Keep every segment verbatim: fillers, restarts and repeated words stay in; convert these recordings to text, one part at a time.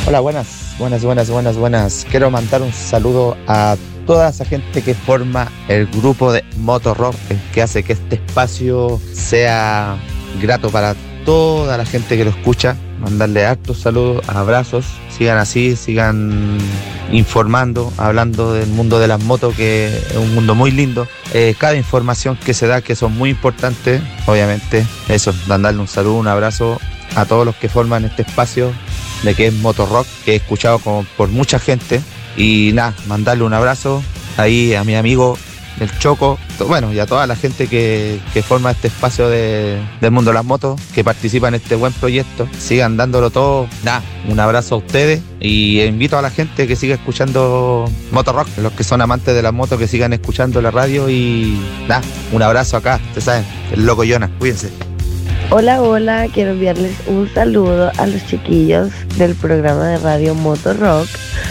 Hola, buenas, buenas, buenas, buenas, buenas. Quiero mandar un saludo a toda esa gente que forma el grupo de Motorrock, el que hace que este espacio sea grato para toda la gente que lo escucha. Mandarle hartos saludos, abrazos. Sigan así, sigan informando, hablando del mundo de las motos, que es un mundo muy lindo. Eh, cada información que se da, que son muy importantes, obviamente, eso, mandarle un saludo, un abrazo a todos los que forman este espacio de que es Motorrock, que he escuchado como por mucha gente. Y nada, mandarle un abrazo ahí a mi amigo el Choco, bueno, y a toda la gente que, que forma este espacio de, del mundo de las motos, que participa en este buen proyecto. Sigan dándolo todo. Nada, un abrazo a ustedes y invito a la gente que siga escuchando Motorrock, los que son amantes de las motos, que sigan escuchando la radio. Y nada, un abrazo acá, ustedes saben, el loco Jonas, cuídense. Hola, hola, quiero enviarles un saludo a los chiquillos del programa de radio Motorrock,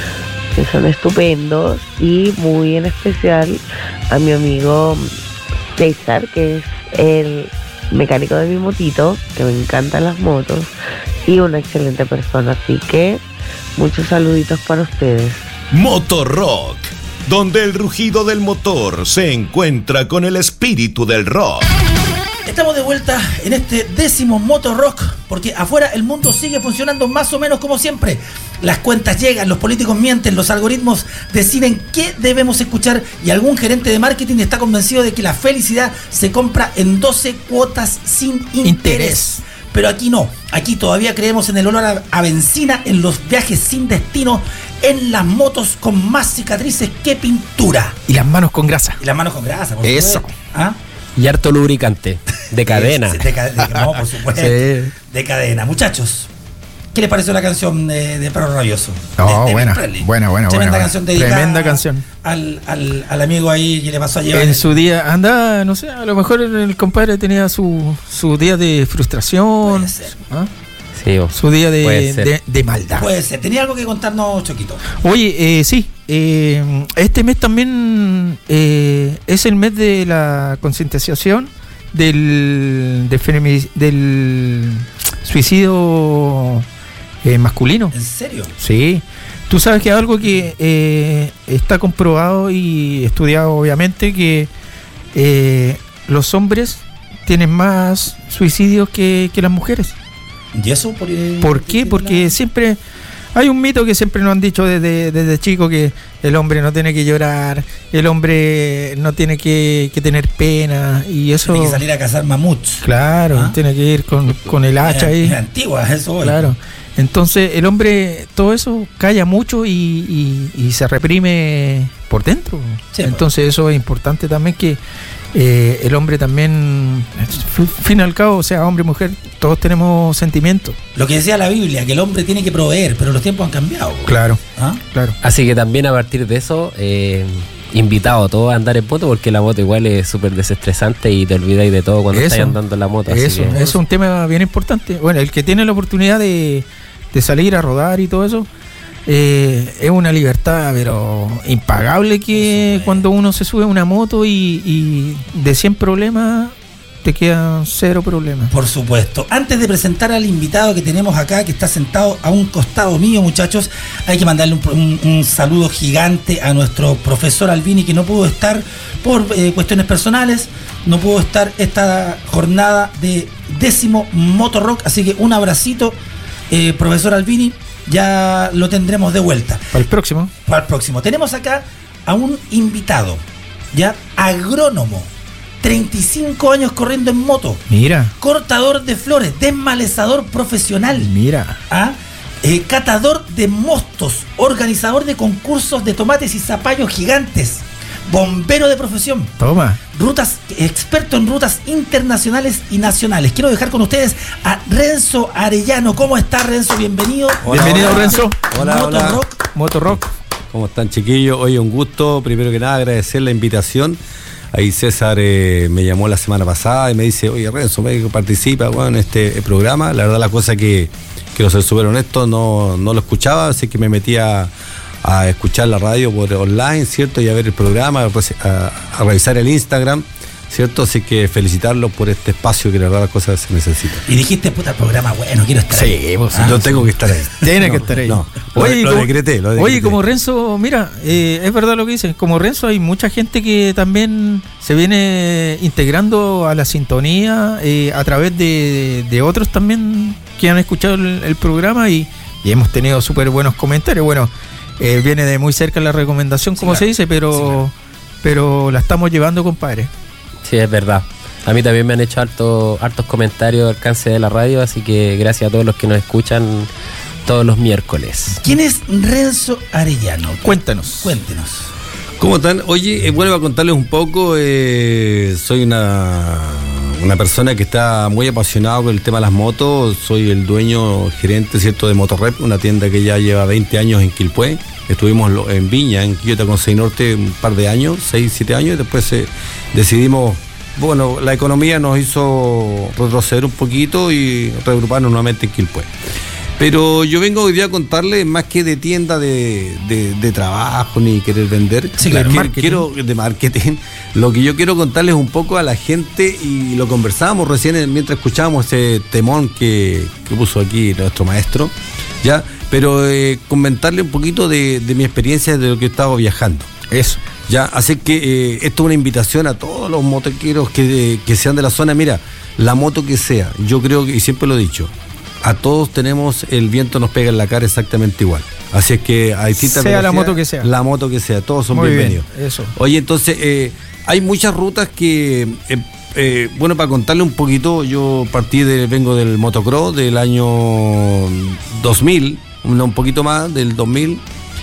que son estupendos, y muy en especial a mi amigo César, que es el mecánico de mi motito, que me encantan las motos, y una excelente persona, así que muchos saluditos para ustedes. Motorrock, donde el rugido del motor se encuentra con el espíritu del rock. Estamos de vuelta en este décimo Motorrock, porque afuera el mundo sigue funcionando más o menos como siempre. Las cuentas llegan, los políticos mienten, los algoritmos deciden qué debemos escuchar, y algún gerente de marketing está convencido de que la felicidad se compra en doce cuotas sin interés. interés. Pero aquí no, aquí todavía creemos en el olor a, a benzina, en los viajes sin destino, en las motos con más cicatrices que pintura. Y las manos con grasa. Y las manos con grasa, por Eso. supuesto. ¿Ah? Y harto lubricante. De cadena. De, de, de, no, por supuesto. Sí. De cadena. Muchachos, ¿qué les pareció la canción de, de Perro Rabioso? No, de, de buena, buena, buena. Tremenda buena, canción dedicada. Tremenda canción. Al, al, al amigo ahí que le pasó a llevar. En el... su día, anda, no sé, a lo mejor el compadre tenía su, su día de frustración. Puede ser. ¿Ah? Sí, oh, su día de, de, de maldad. Puede ser. Tenía algo que contarnos, Choquito. Oye, eh, sí. Eh, este mes también eh, es el mes de la concientización del, de feminis, del suicidio eh, masculino. ¿En serio? Sí. Tú sabes que algo que eh, está comprobado y estudiado, obviamente, que eh, los hombres tienen más suicidios que, que las mujeres. ¿Y eso? ¿Por, ¿Por qué? Porque la... siempre hay un mito que siempre nos han dicho desde, desde chico, que el hombre no tiene que llorar, el hombre no tiene que, que tener pena, y eso... Tiene que salir a cazar mamuts. Claro, ¿ah? Tiene que ir con, con el hacha ahí. Es antigua, eso hoy. Claro. Entonces el hombre, todo eso calla mucho y, y, y se reprime por dentro. Sí, entonces pues. Eso es importante también, que eh, el hombre también, fin y al cabo, sea hombre o mujer, todos tenemos sentimientos. Lo que decía la Biblia, que el hombre tiene que proveer, pero los tiempos han cambiado. Claro, ¿ah? claro. Así que también a partir de eso, eh, invitado a todos a andar en moto, porque la moto igual es súper desestresante y te olvidáis de todo cuando estás andando en la moto. Eso, así que... eso es un tema bien importante. Bueno, el que tiene la oportunidad de, de salir a rodar y todo eso, eh, es una libertad pero impagable, que cuando uno se sube a una moto y, y de cien problemas te quedan cero problemas. Por supuesto. Antes de presentar al invitado que tenemos acá, que está sentado a un costado mío, muchachos, hay que mandarle un, un, un saludo gigante a nuestro profesor Albini, que no pudo estar por eh, cuestiones personales, no pudo estar esta jornada de décimo Motorrock, así que un abracito, eh, profesor Albini. Ya lo tendremos de vuelta. Para el próximo. Para el próximo. Tenemos acá a un invitado, ya agrónomo, treinta y cinco años corriendo en moto. Mira. Cortador de flores, desmalezador profesional. Mira. ¿Ah? Eh, catador de mostos, organizador de concursos de tomates y zapallos gigantes. Bombero de profesión. Toma. Rutas, experto en rutas internacionales y nacionales. Quiero dejar con ustedes a Renzo Arellano. ¿Cómo está, Renzo? Bienvenido. Hola, Bienvenido, hola. Renzo. Hola, Motorrock. hola. Motorrock. ¿Cómo están, chiquillos? Hoy un gusto. Primero que nada, agradecer la invitación. Ahí César eh, me llamó la semana pasada y me dice, oye, Renzo, médico, participa bueno, en este programa. La verdad, la cosa que quiero ser súper honesto, no, no lo escuchaba, así que me metía a escuchar la radio por online, ¿cierto? Y a ver el programa, a, a, a revisar el Instagram. ¿cierto? Así que felicitarlos por este espacio que la verdad las cosas se necesitan. Y dijiste, puta, el programa bueno, quiero estar sí, ahí. Pues, ah, yo tengo que estar ahí. Tiene no, que estar ahí. No, oye, lo, lo, como, decreté, lo decreté. Oye, como Renzo, mira, eh, es verdad lo que dicen, como Renzo hay mucha gente que también se viene integrando a la sintonía eh, a través de, de otros también que han escuchado el, el programa y, y hemos tenido súper buenos comentarios. Bueno, eh, viene de muy cerca la recomendación, como sí, claro. se dice, pero, sí, claro. pero la estamos llevando, compadre. Sí, es verdad. A mí también me han hecho harto, hartos comentarios al alcance de la radio, así que gracias a todos los que nos escuchan todos los miércoles. ¿Quién es Renzo Arellano? Cuéntanos. Cuéntenos. ¿Cómo están? Oye, eh, bueno, a contarles un poco, eh, soy una, una persona que está muy apasionado con el tema de las motos, soy el dueño, gerente, ¿cierto?, de Motorrep, una tienda que ya lleva veinte años en Quilpué. Estuvimos en Viña, en Quillota con Seis Norte un par de años, seis, siete años, y después eh, decidimos, bueno, la economía nos hizo retroceder un poquito y reagruparnos nuevamente en Quilpué. Pero yo vengo hoy día a contarles más que de tienda de, de, de trabajo ni querer vender. Sí, claro, quiero, quiero de marketing. Lo que yo quiero contarles un poco a la gente, y lo conversábamos recién mientras escuchábamos ese temón que, que puso aquí nuestro maestro, ya, pero eh, comentarle un poquito de, de mi experiencia de lo que he estado viajando. Eso. Ya, así que eh, esto es una invitación a todos los motoqueros que, que sean de la zona. Mira, la moto que sea, yo creo que, y siempre lo he dicho, a todos tenemos, el viento nos pega en la cara exactamente igual. Así es que hay distintas sea la moto que sea. La moto que sea, todos son muy bienvenidos. Bien, eso. Oye, entonces, eh, hay muchas rutas que, eh, eh, bueno, para contarle un poquito, yo partí de, vengo del motocross del año dos mil, un, un poquito más, del dos mil.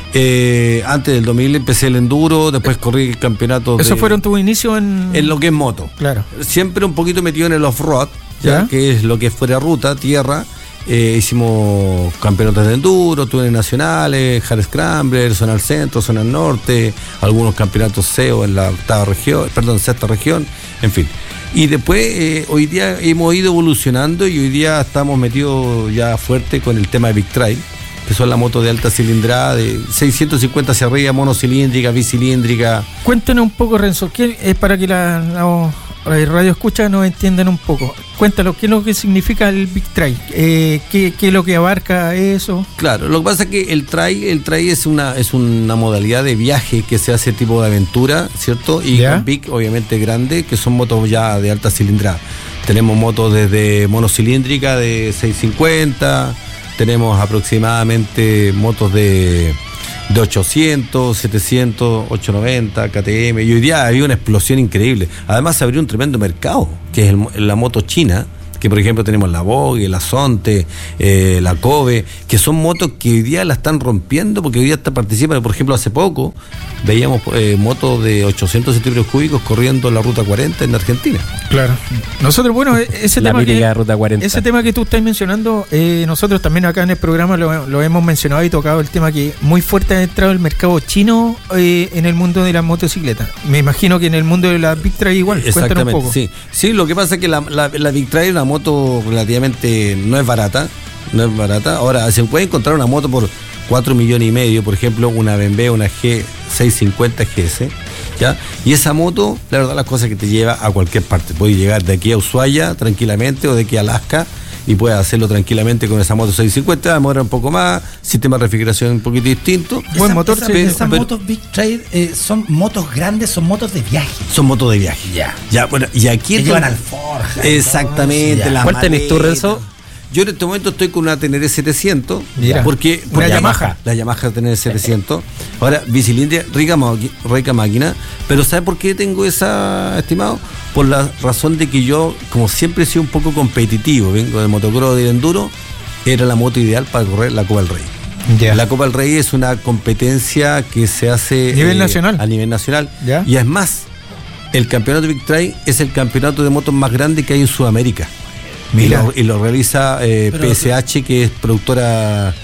Eh, antes del dos mil empecé el enduro, después corrí el campeonato. ¿Eso de, fueron tus inicios en...? En lo que es moto. Claro. Siempre un poquito metido en el off-road, ¿ya? ¿Ya? Que es lo que es fuera ruta, tierra. Eh, hicimos campeonatos de enduro, túneles nacionales, hard scrambler, zona al centro, zona al norte, algunos campeonatos C E O en la octava región, perdón, sexta región, en fin. Y después, eh, hoy día hemos ido evolucionando y hoy día estamos metidos ya fuerte con el tema de Big Trail, que son las motos de alta cilindrada, de seiscientos cincuenta hacia arriba, monocilíndrica, bicilíndrica. Cuéntanos un poco, Renzo, ¿qué es para que la, la, la radio escucha nos entiendan un poco? Cuéntanos, ¿qué es lo que significa el Big Trail? Eh, ¿qué, ¿Qué es lo que abarca eso? Claro, lo que pasa es que el trail, el trail es una es una modalidad de viaje que se hace tipo de aventura, ¿cierto? Y ¿ya? Con Big, obviamente grande, que son motos ya de alta cilindrada. Tenemos motos desde monocilíndrica de seiscientos cincuenta, tenemos aproximadamente motos de, de ochocientos, setecientos, ochocientos noventa, K T M, y hoy día hay una explosión increíble. Además se abrió un tremendo mercado, que es el, la moto china, que por ejemplo tenemos la Vogue, la Sonte, eh, la Kobe, que son motos que hoy día la están rompiendo, porque hoy día está participan. Por ejemplo, hace poco veíamos eh, motos de ochocientos centímetros cúbicos corriendo la Ruta cuarenta en Argentina. Claro. Nosotros, bueno, ese la tema que Ruta cuarenta. Ese tema que tú estás mencionando, eh, nosotros también acá en el programa lo, lo hemos mencionado y tocado el tema que muy fuerte ha entrado el mercado chino eh, en el mundo de las motocicletas. Me imagino que en el mundo de la Big Trail igual. Exactamente, cuéntanos un poco. Sí. Sí, lo que pasa es que la, la, la Big Trail es una moto relativamente no es barata, no es barata. Ahora, se puede encontrar una moto por cuatro millones y medio, por ejemplo, una B M W, una G seiscientos cincuenta G S, ¿ya? Y esa moto, la verdad, las cosas que te lleva a cualquier parte. Puedes llegar de aquí a Ushuaia tranquilamente o de aquí a Alaska y puedes hacerlo tranquilamente con esa moto seiscientos cincuenta, va a demorar un poco más, sistema de refrigeración un poquito distinto. Buen esa, motor. Esa, sí, esas pero, motos Big Trail eh, son motos grandes, son motos de viaje. Son motos de viaje. Ya. Ya, bueno, y aquí que llevan alforja. Exactamente. La ¿Cuál tenés tú, Renzo? Yo en este momento estoy con una Tenere setecientos. Mira, porque, una porque Yamaha. La Yamaha Tenere setecientos. Ahora, bicilíndrica, rica, rica máquina. Pero ¿sabe por qué tengo esa, estimado? Por la razón de que yo, como siempre he sido un poco competitivo, vengo de motocross, de enduro, era la moto ideal para correr la Copa del Rey. Yeah. La Copa del Rey es una competencia que se hace a nivel eh, nacional. A nivel nacional. Yeah. Y es más, el campeonato de Big Trail es el campeonato de motos más grande que hay en Sudamérica. Y lo, y lo realiza eh, P S H, que es productora,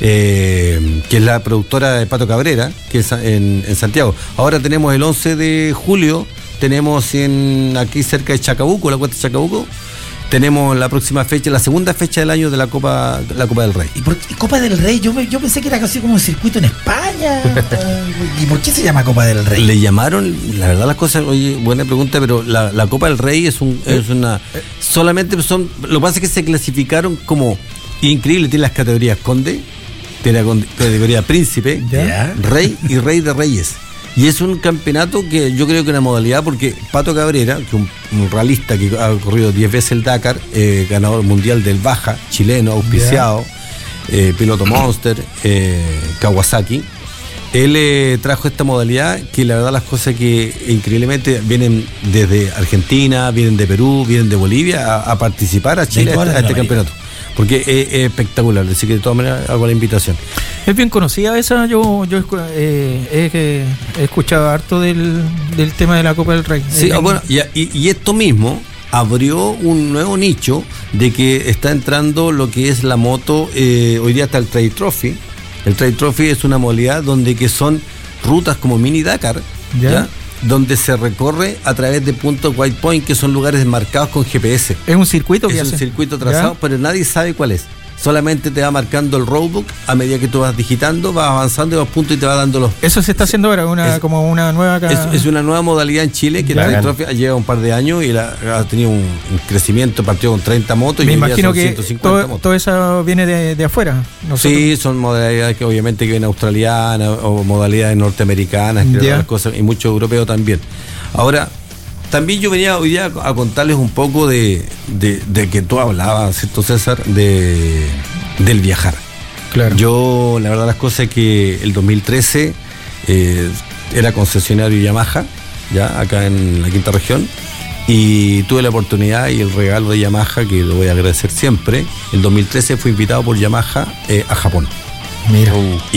eh, que es la productora de Pato Cabrera, que es en, en Santiago. Ahora tenemos el once de julio, tenemos en aquí cerca de Chacabuco, la cuesta de Chacabuco, tenemos la próxima fecha, la segunda fecha del año de la Copa, de la Copa del Rey. ¿Y por qué Copa del Rey? Yo, me, yo pensé que era casi como un circuito en España. ¿Y por qué se llama Copa del Rey? Le llamaron, la verdad las cosas, oye, buena pregunta, pero la, la Copa del Rey es un es una solamente son, lo que pasa es que se clasificaron como increíble, tiene las categorías conde, tiene la categoría príncipe, ¿ya? Rey y rey de reyes. Y es un campeonato que yo creo que una modalidad, porque Pato Cabrera, que es un, un realista que ha corrido diez veces el Dakar, eh, ganador mundial del Baja, chileno, auspiciado, eh, piloto Monster, eh, Kawasaki, él eh, trajo esta modalidad que la verdad las cosas que increíblemente vienen desde Argentina, vienen de Perú, vienen de Bolivia a, a participar a Chile a, a este campeonato. Porque es, es espectacular, así que de todas maneras hago la invitación. Es bien conocida esa, yo yo eh, he, he escuchado harto del, del tema de la Copa del Rey. Sí, eh, bueno, y, y esto mismo abrió un nuevo nicho de que está entrando lo que es la moto, eh, hoy día está el Trade Trophy. El Trade Trophy es una modalidad donde que son rutas como mini Dakar, ¿ya? ¿ya? Donde se recorre a través de puntos White Point, que son lugares marcados con G P S. Es un circuito que Es hace? un circuito trazado, ¿ya? Pero nadie sabe cuál es. Solamente te va marcando el roadbook a medida que tú vas digitando, vas avanzando y vas puntos y te va dando los... Eso se está haciendo ahora, una, es, como una nueva... Es, es una nueva modalidad en Chile que la Trophy lleva un par de años y la, ha tenido un, un crecimiento, partió con treinta motos. Me y imagino son que ciento cincuenta todo, motos. todo eso viene de, de afuera. Nosotros. Sí, son modalidades que obviamente que vienen australianas o modalidades norteamericanas, que las cosas, y muchos europeos también. Ahora, también yo venía hoy día a contarles un poco de, de, de que tú hablabas, ¿cierto, César? De, del viajar. Claro. Yo, la verdad, las cosas es que el dos mil trece eh, era concesionario Yamaha, ya acá en la quinta región, y tuve la oportunidad y el regalo de Yamaha, que lo voy a agradecer siempre. El dos mil trece fui invitado por Yamaha eh, a Japón. Mira.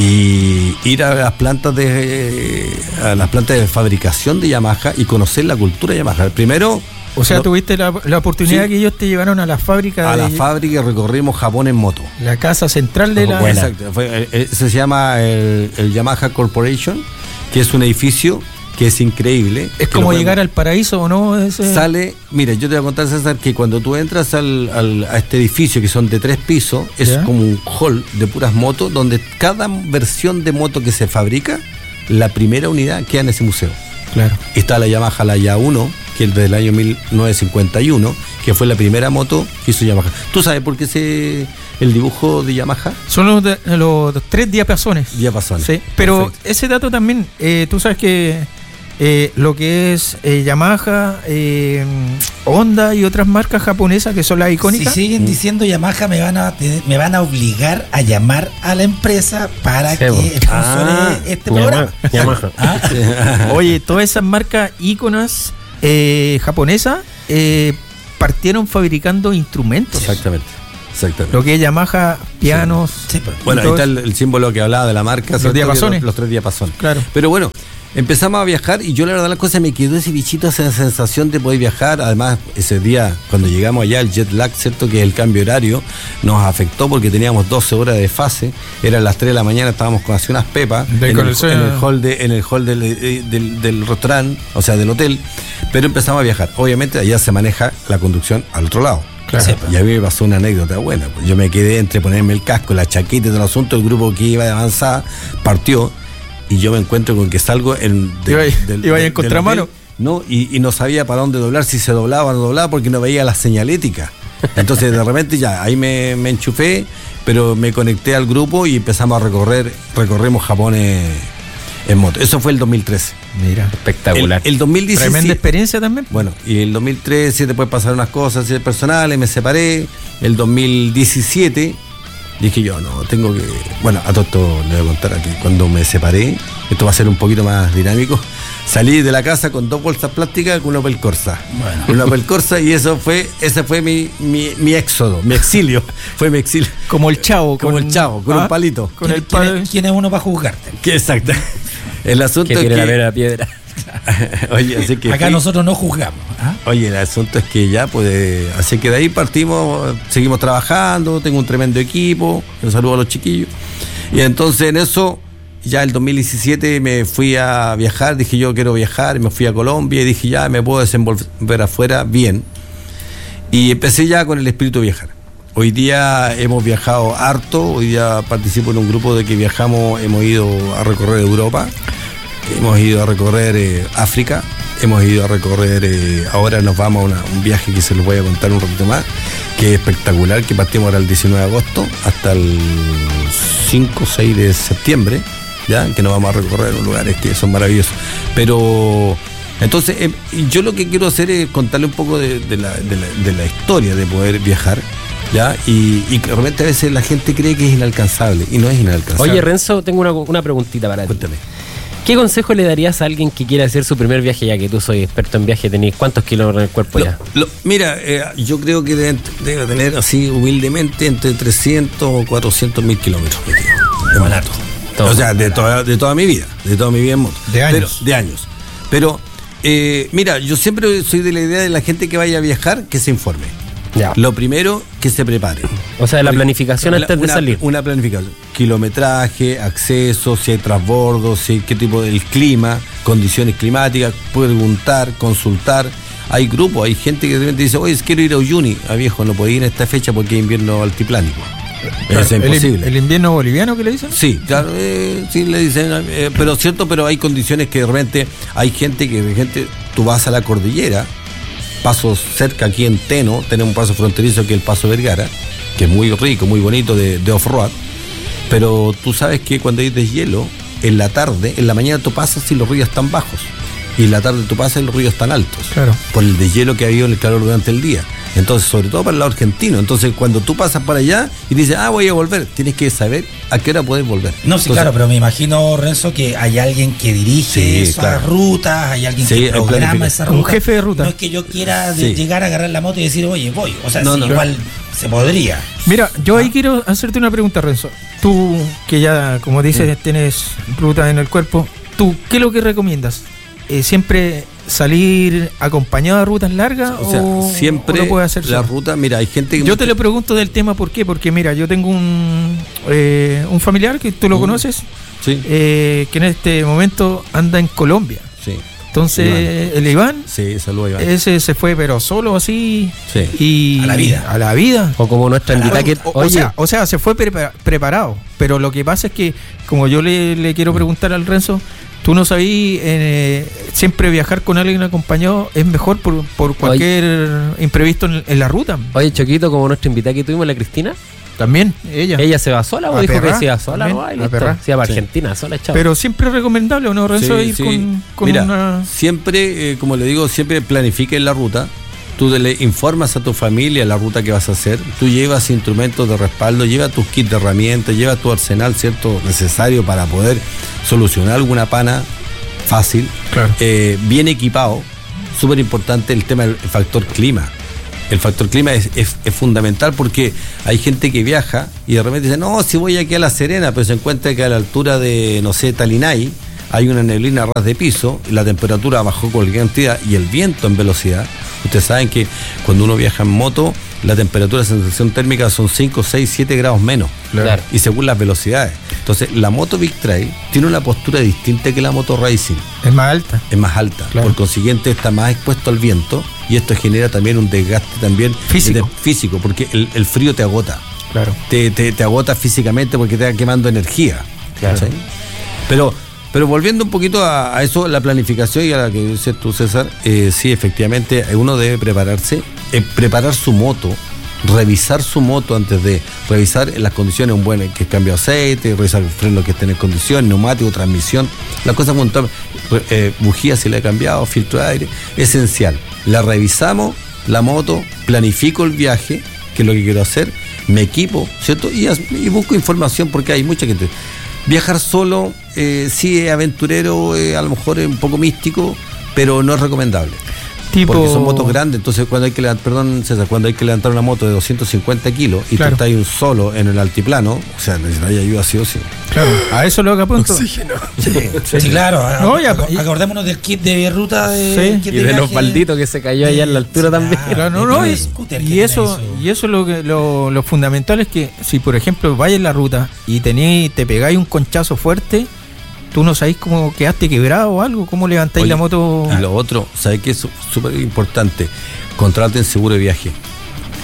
Y ir a las plantas de a las plantas de fabricación de Yamaha y conocer la cultura de Yamaha. Primero, o sea, no, tuviste la, la oportunidad, sí, que ellos te llevaron a la fábrica. A de, la fábrica y recorrimos Japón en moto. La casa central de la... Buena. Exacto. Fue, eh, se llama el, el Yamaha Corporation, que es un edificio que es increíble. Es como llegar al paraíso, ¿o no? Ese... Sale, mira, yo te voy a contar, César, que cuando tú entras al, al, a este edificio, que son de tres pisos, es ¿ya? como un hall de puras motos, donde cada versión de moto que se fabrica, la primera unidad queda en ese museo. Claro. Está la Yamaha, la Ya uno, que es del año mil novecientos cincuenta y uno, que fue la primera moto que hizo Yamaha. ¿Tú sabes por qué se, el dibujo de Yamaha? Son los, de, los tres diapasones. Diapasones. Sí, pero perfecto. Ese dato también, eh, tú sabes que eh, lo que es eh, Yamaha, eh, Honda y otras marcas japonesas que son las icónicas. Si siguen diciendo Yamaha, me van a me van a obligar a llamar a la empresa para sí, que funcione ah, este programa. Yamaha. ¿Ah? Oye, todas esas marcas íconas eh, japonesas eh, partieron fabricando instrumentos. Exactamente. Exactamente. Lo que es Yamaha, pianos. Sí. Sí, pues. Bueno, ahí está el, el símbolo que hablaba de la marca. Los diapasones. Los, los tres diapasones. Claro. Pero bueno, empezamos a viajar y yo la verdad la cosa me quedó ese bichito, esa sensación de poder viajar. Además, ese día cuando llegamos allá, el jet lag, cierto que el cambio horario nos afectó porque teníamos doce horas de fase. Eran las tres de la mañana, estábamos con así unas pepas en el, en el hall, de, en el hall del, del, del restaurante, o sea, del hotel. Pero empezamos a viajar. Obviamente allá se maneja la conducción al otro lado. Claro. Sí, y a mí me pasó una anécdota buena. Pues yo me quedé entre ponerme el casco, la chaqueta y todo el asunto. El grupo que iba de avanzada partió y yo me encuentro con que salgo en de, iba, del, iba del, en contramano. No, y, y no sabía para dónde doblar, si se doblaba o no doblaba, porque no veía la señalética. Entonces de repente ya, ahí me, me enchufé, pero me conecté al grupo y empezamos a recorrer, recorrimos Japón en, en moto. Eso fue el dos mil trece. Mira, espectacular. El, el dos mil diecisiete. Tremenda experiencia también. Bueno, y el dos mil trece después pasaron unas cosas personales, me separé. El dos mil diecisiete dije yo, no, tengo que... Bueno, a todo esto le voy a contar aquí. Cuando me separé, esto va a ser un poquito más dinámico, salí de la casa con dos bolsas plásticas con una Opel Corsa. Bueno. Una Opel Corsa y eso fue, ese fue mi, mi, mi éxodo, mi exilio. Fue mi exilio. Como el Chavo. Como con, el Chavo, con ah, un palito. Con el ¿Quién, ¿quién, es, ¿Quién es uno para juzgarte? Que exacto. El asunto que es tiene que... la vera piedra. Oye, así que acá fui, nosotros no juzgamos. ¿Ah? Oye, el asunto es que ya, pues, así que de ahí partimos, seguimos trabajando, tengo un tremendo equipo, un saludo a los chiquillos. Y entonces en eso, ya el dos mil diecisiete me fui a viajar, dije yo quiero viajar, me fui a Colombia y dije ya me puedo desenvolver afuera bien. Y empecé ya con el espíritu de viajar. Hoy día hemos viajado harto, hoy día participo en un grupo de que viajamos, hemos ido a recorrer Europa, hemos ido a recorrer eh, África, hemos ido a recorrer, eh, ahora nos vamos a una, un viaje que se los voy a contar un ratito más, que es espectacular, que partimos ahora el diecinueve de agosto hasta el cinco o seis de septiembre, ya que nos vamos a recorrer lugares que son maravillosos. Pero entonces eh, yo lo que quiero hacer es contarle un poco de, de, la, de, la, de la historia de poder viajar. ¿Ya? Y, y realmente a veces la gente cree que es inalcanzable y no es inalcanzable. Oye, Renzo, tengo una, una preguntita para ti. Cuéntame. ¿Qué consejo le darías a alguien que quiere hacer su primer viaje, ya que tú soy experto en viaje, tenés cuántos kilómetros en el cuerpo lo, ya? Lo, mira, eh, yo creo que debe, debe tener así humildemente entre trescientos o cuatrocientos mil kilómetros de moto. O sea, de toda, de toda mi vida, de toda mi vida en moto. De años. Pero, de años. Pero, eh, mira, yo siempre soy de la idea de la gente que vaya a viajar, que se informe. Ya. Lo primero, que se prepare. O sea, la planificación antes de una, salir. Una planificación. Kilometraje, acceso, si hay transbordos, si hay qué tipo del clima, condiciones climáticas, preguntar, consultar. Hay grupos, hay gente que de repente dice, oye, quiero ir a Uyuni. Ah, viejo, no puedo ir en esta fecha porque hay invierno altiplánico. Claro, es imposible. ¿El, el invierno boliviano que le dicen? Sí, claro, eh, sí le dicen, eh, pero cierto, pero hay condiciones que de repente hay gente que de gente, tú vas a la cordillera, paso cerca aquí en Teno, tenemos un paso fronterizo que es el Paso Vergara, que es muy rico, muy bonito de, de off-road, pero tú sabes que cuando hay deshielo, en la tarde, en la mañana tú pasas y los ríos están bajos, y en la tarde tú pasas y los ríos están altos, claro, por el deshielo que ha habido en el calor durante el día. Entonces, sobre todo para el lado argentino, entonces cuando tú pasas para allá y dices, ah, voy a volver, tienes que saber a qué hora puedes volver. No, sí, entonces, claro, pero me imagino, Renzo, que hay alguien que dirige sí, esas claro. rutas, hay alguien Sí, que programa esa ruta. Un jefe de ruta. No es que yo quiera de Sí. llegar a agarrar la moto y decir, oye, voy. O sea, No, sí, no, igual se podría. Mira, yo ahí quiero hacerte una pregunta, Renzo. Tú, que ya, como dices, tienes ruta en el cuerpo, ¿tú qué es lo que recomiendas? Eh, ¿Siempre salir acompañado de rutas largas O sea, o siempre o lo puedes hacer la solo? ruta, mira, hay gente que... Yo te lo pregunto del tema, ¿por qué? Porque mira, yo tengo un, eh, un familiar que tú lo Mm. conoces, Sí, eh, que en este momento anda en Colombia. sí. Entonces, Iván. el Iván, Sí, saludos, Iván. ese se fue pero solo así Sí. y A la vida. A la vida. O como nuestra invitada que... O, o Oye, sea, o sea, se fue prepa- preparado, pero lo que pasa es que, como yo le, le quiero preguntar al Renzo, tú no sabías, eh, siempre viajar con alguien acompañado es mejor por, por cualquier imprevisto en, en la ruta. oye, Choquito, como nuestra invitada que tuvimos, la Cristina, También, ella. ella se va sola o A dijo perrar, que se iba sola, también, ¿no? Ay, a listo. perrar. Se iba para Sí. Argentina, sola, chao. Pero siempre es recomendable, ¿o no, Renzo, Sí, ir sí. con, con Mira, una... siempre, eh, como le digo, siempre planifiquen la ruta. Tú le informas a tu familia la ruta que vas a hacer. Tú llevas instrumentos de respaldo, lleva tus kits de herramientas, lleva tu arsenal, ¿cierto?, necesario para poder solucionar alguna pana fácil. Claro. Eh, bien equipado. Súper importante el tema del factor clima. El factor clima es, es, es fundamental porque hay gente que viaja y de repente dice, no, si voy aquí a La Serena, pero se encuentra que a la altura de, no sé, Talinay, hay una neblina a ras de piso, y la temperatura bajó con cualquier cantidad y el viento en velocidad. Ustedes saben que cuando uno viaja en moto, la temperatura de sensación térmica son cinco, seis, siete grados menos. Claro. Y según las velocidades. Entonces, la moto Big Trail tiene una postura distinta que la moto Racing. Es más alta. Es más alta. Claro. Por consiguiente, está más expuesto al viento y esto genera también un desgaste también Físico. de- físico porque el, el frío te agota. Claro. Te, te, te agota físicamente porque te va quemando energía. Claro. ¿Cachai? Pero, pero volviendo un poquito a, a eso, la planificación y a la que dices tú, César, eh, sí, efectivamente, uno debe prepararse, eh, preparar su moto, revisar su moto antes de revisar las condiciones, un buen que cambio de aceite, revisar el freno que esté en condición, neumático, transmisión, las cosas como eh, bujía si le he cambiado, filtro de aire, esencial. La revisamos, la moto, planifico el viaje, que es lo que quiero hacer, me equipo, ¿cierto? Y, y busco información porque hay mucha gente. Viajar solo, eh, sí es aventurero, eh, a lo mejor es un poco místico, pero no es recomendable. Tipo... Porque son motos grandes, entonces cuando hay que levantar, perdón César, cuando hay que levantar una moto de doscientos cincuenta kilos y Claro. tú estás ahí un solo en el altiplano, o sea, necesitas ayuda sí o sí. Claro, a eso lo que apunto. Sí, Sí, claro. No, ya, Ac- y- acordémonos del kit de ruta de, Sí. kit Y de los viaje. balditos que se cayó allá en la altura Sí, también. claro. Claro, no, no, de y, scooter que y tiene eso, ahí su- y eso lo, que- lo, lo fundamental es que si por ejemplo vais en la ruta y tenéis, te pegáis un conchazo fuerte, tú no sabéis cómo quedaste quebrado o algo, cómo levantáis Oye, la moto. Y lo otro, ¿sabes qué es súper importante? Contraten seguro de viaje.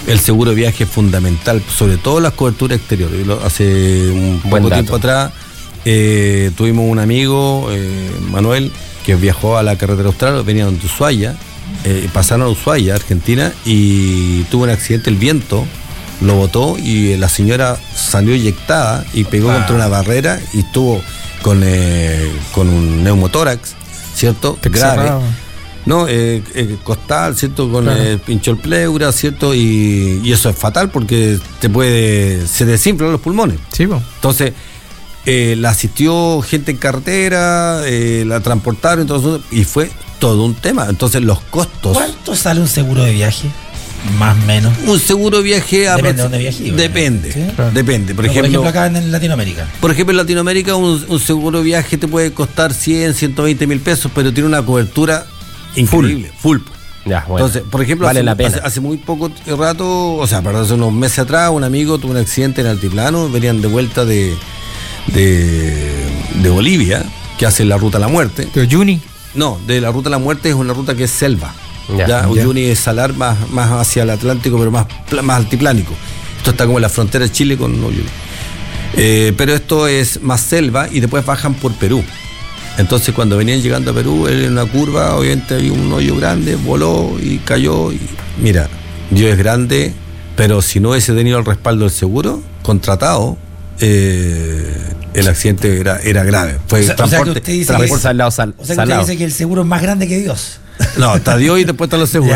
el seguro de viaje es fundamental, sobre todo las coberturas exteriores. Hace un Buen poco dato. tiempo atrás eh, tuvimos un amigo, eh, Manuel, que viajó a la carretera austral, venían de Ushuaia, eh, pasaron a Ushuaia, Argentina, y tuvo un accidente, el viento lo botó y la señora salió eyectada y pegó Ah. contra una barrera y estuvo con, eh, con un neumotórax, ¿cierto? Grave. Cerrado. No, eh, eh, costal, ¿cierto? Con Claro. eh, pincho el pleura, ¿cierto? Y, y eso es fatal porque te puede, se desinflan los pulmones. Sí, po. Entonces, eh, la asistió gente en carretera, eh, la transportaron entonces, y fue todo un tema. Entonces, los costos. ¿Cuánto sale un seguro de viaje? Más o menos. Un seguro de viaje. Depende aproxim- de dónde viaje, ¿no? Depende. ¿Sí? Claro. Depende. Por Por ejemplo, ejemplo, acá en Latinoamérica. por ejemplo, en Latinoamérica, un, un seguro de viaje te puede costar cien, ciento veinte mil pesos, pero tiene una cobertura increíble. Full. Ya, bueno. Entonces, por ejemplo, vale hace, la pena. hace- hace muy poco rato, o sea, perdón, hace unos meses atrás, un amigo tuvo un accidente en altiplano, venían de vuelta de, de, de Bolivia, que hace la ruta a la muerte. Pero Juni, No, de la ruta a la muerte es una ruta que es selva. Ya, Ya, ya. Uyuni es salar más, más hacia el Atlántico, pero más, pla- más altiplánico. Esto está como en la frontera de Chile con Uyuni. Eh, pero esto es más selva y después bajan por Perú. Entonces cuando venían llegando a Perú, él en una curva, obviamente había un hoyo grande, voló y cayó. Y, mira, Dios es grande, pero si no hubiese tenido el respaldo del seguro contratado, eh, el accidente era, era grave. Fue O sea- o sea que transporte, usted dice que transporte- Por salado, sal- O sea que usted salado. dice que el seguro es más grande que Dios. No, está Dios y después están los seguros.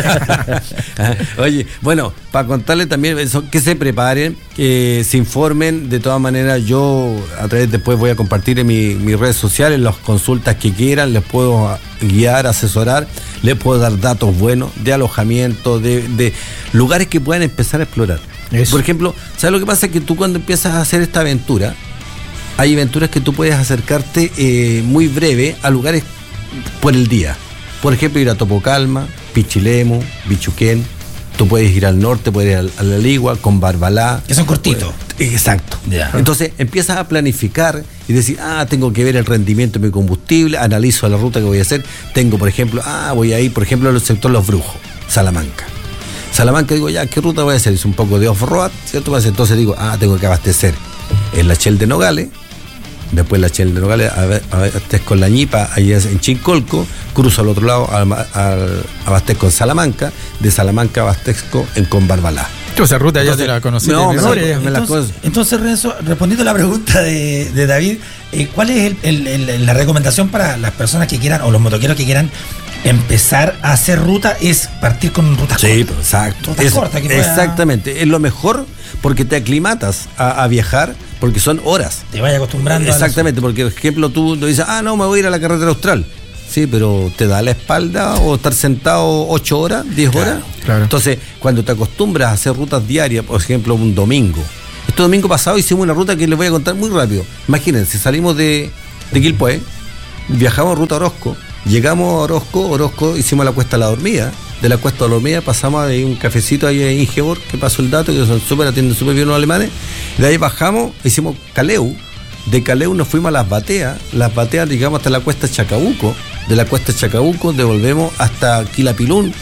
Oye, bueno, para contarle también eso, que se preparen, que se informen. De todas maneras, yo a través después voy a compartir en mi- mis redes sociales las consultas que quieran, les puedo guiar, asesorar, les puedo dar datos buenos de alojamiento, de, de lugares que puedan empezar a explorar. Eso. Por ejemplo, ¿sabes lo que pasa? Que tú cuando empiezas a hacer esta aventura, hay aventuras que tú puedes acercarte eh, muy breve a lugares por el día. Por ejemplo, ir a Topocalma, Pichilemu, Bichuquén. Tú puedes ir al norte, puedes ir al- a la Ligua, con Barbalá. Que son cortitos. Exacto. Ya. Entonces empiezas a planificar y decir, ah, tengo que ver el rendimiento de mi combustible, analizo la ruta que voy a hacer. Tengo, por ejemplo, ah, voy a ir, por ejemplo, al sector Los Brujos, Salamanca. Salamanca, digo, ya, ¿qué ruta voy a hacer? Es un poco de off-road, ¿cierto? Entonces digo, ah, tengo que abastecer en la Shell de Nogales. Después la Shell de Nogales, abastezco en la Ñipa, ahí es en Chincolco, cruzo al otro lado, al, al- abastezco en Salamanca, de Salamanca abastezco en Conbarbalá. esa ruta ya Entonces, te la conocí no, de me memoria. la- ya. me la- Entonces, cosa. entonces, Renzo, respondiendo a la pregunta de, de David, eh, ¿cuál es el- el- el- la recomendación para las personas que quieran o los motoqueros que quieran empezar a hacer ruta? Es partir con rutas Sí, cortas. pues, exacto. Rutas Es- cortas que pueda- exactamente. Es lo mejor porque te aclimatas a, a viajar porque son horas. Te vaya acostumbrando a la- Exactamente, porque por ejemplo tú te dices, ah, no, me voy a ir a la carretera austral. Sí, pero ¿te da la espalda o estar sentado ocho horas, diez Claro, horas? claro. Entonces, cuando te acostumbras a hacer rutas diarias, por ejemplo, un domingo. Este domingo pasado hicimos una ruta que les voy a contar muy rápido. Imagínense, salimos de, de Quilpué, viajamos ruta a Orozco, llegamos a Orozco, Orozco hicimos la Cuesta de la Dormida. De la Cuesta de la Dormida pasamos a un cafecito ahí en Ingeborg, que pasó el dato, que son súper, atienden súper bien los alemanes. De ahí bajamos, hicimos Caleu. De Caleu nos fuimos a Las Bateas. Las Bateas llegamos hasta la Cuesta Chacabuco. De la Cuesta Chacabuco devolvemos hasta Quilapilún,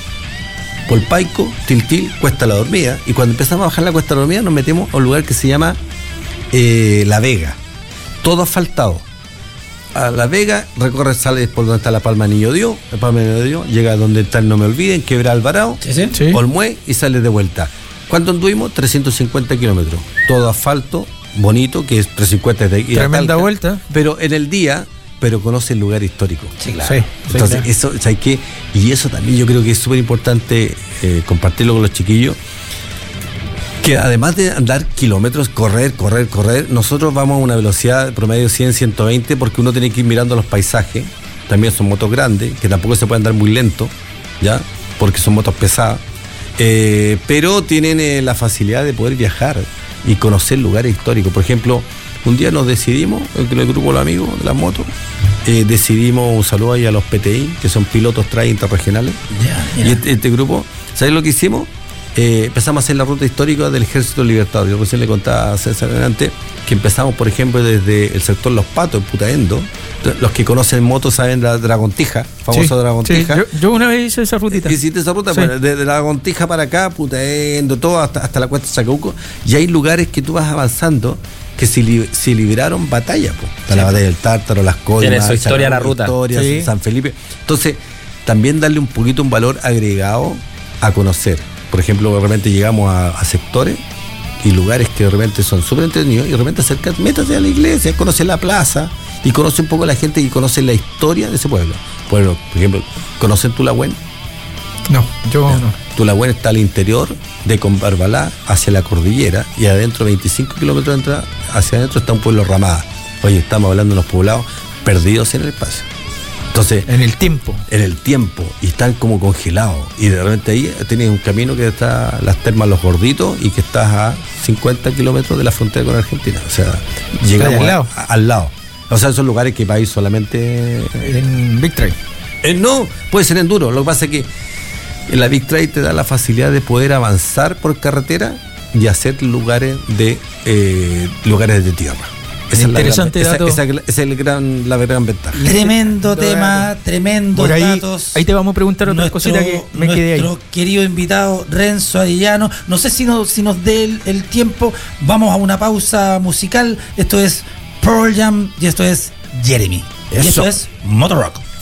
Polpaico, Tiltil, Cuesta la Dormida. Y cuando empezamos a bajar la Cuesta de la Dormida nos metemos a un lugar que se llama eh, La Vega. Todo asfaltado. A La Vega, recorre, sale por donde está la Palma Niño Dios, la Palma Niño Dios, llega donde está el No Me Olviden, Quebra Alvarado, Sí, sí. Sí. Olmué y sale de vuelta. ¿Cuánto anduvimos? trescientos cincuenta kilómetros. Todo asfalto, bonito, que es trescientos cincuenta de ir a Tremenda Talca, vuelta. pero en el día, pero conoce el lugar histórico. Sí, claro. Sí, sí, Entonces, claro. eso, ¿sabes qué? Y eso también yo creo que es súper importante eh, compartirlo con los chiquillos. Que además de andar kilómetros, correr, correr, correr, nosotros vamos a una velocidad promedio cien, ciento veinte, porque uno tiene que ir mirando los paisajes. También son motos grandes, que tampoco se puede andar muy lento, ¿ya? Porque son motos pesadas. Eh, pero tienen eh, la facilidad de poder viajar y conocer lugares históricos. Por ejemplo, un día nos decidimos, el, el grupo de los amigos de las motos, eh, decidimos, un saludo ahí a los P T I, que son pilotos trae interregionales. Ya, Y mira. este, este grupo, ¿sabes lo que hicimos? Eh, empezamos a hacer la ruta histórica del Ejército Libertador. Yo recién le contaba a César antes que empezamos, por ejemplo, desde el sector Los Patos, en Putaendo, Los que conocen moto saben la Dragontija, famosa Sí, Dragontija. sí, yo, yo una vez hice esa rutita. Hiciste esa ruta, Sí. pues, de, de la Dragontija para acá, Putaendo, todo hasta, hasta la cuesta de Chacabuco. Y hay lugares que tú vas avanzando que se, li, se libraron batallas. Pues. Está Sí, la batalla del Tártaro, las Coimas, Tiene su historia la ruta. Historia, Sí. San Felipe. Entonces, también darle un poquito un valor agregado a conocer. Por ejemplo, de repente llegamos a, a sectores y lugares que de repente son súper entretenidos y de repente acerca, métase a la iglesia, conoce la plaza y conoce un poco a la gente y conoce la historia de ese pueblo. Pueblo, por ejemplo, ¿conocen Tulahuen? No, yo no. Tulahuen está al interior de Combarbalá hacia la cordillera y adentro, veinticinco kilómetros de entrada, hacia adentro está un pueblo Ramada. Oye, estamos hablando de unos poblados perdidos en el espacio. Entonces, En el tiempo. en el tiempo, y están como congelados. Y de repente ahí tienes un camino que está las termas Los Gorditos y que estás a cincuenta kilómetros de la frontera con Argentina. O sea, llegamos al lado. a- a- al lado. O sea, son lugares que vais solamente. En Big Trail. Eh, no, puede ser enduro. Lo que pasa es que la Big Trail te da la facilidad de poder avanzar por carretera y hacer lugares de eh, lugares de tierra. Esa Interesante es la gran, dato. esa, esa- esa es el gran, la gran ventaja. Tremendo tema, tremendos Por ahí, datos. ahí te vamos a preguntar otra Nuestro- cosita que me quedé ahí. Nuestro querido invitado Renzo Arellano. No sé si, no, si nos dé el, el tiempo. Vamos a una pausa musical. Esto es Pearl Jam y esto es Jeremy. Y Eso. esto es Motor Rock.